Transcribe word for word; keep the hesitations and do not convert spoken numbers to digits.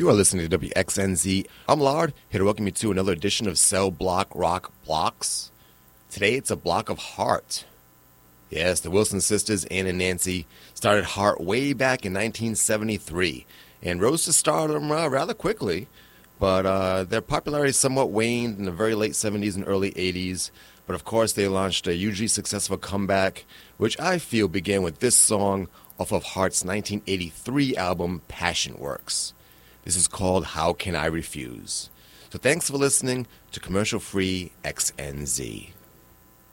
You are listening to W X N Z. I'm Lard, here to welcome you to another edition of Cell Block Rock Blocks. Today it's a block of Heart. Yes, the Wilson sisters, Ann and Nancy, started Heart way back in nineteen seventy-three and rose to stardom uh, rather quickly, but uh, their popularity somewhat waned in the very late seventies and early eighties. But of course, they launched a hugely successful comeback, which I feel began with this song off of Heart's nineteen eighty-three album, Passion Works. This is called How Can I Refuse? So thanks for listening to Commercial Free X N Z.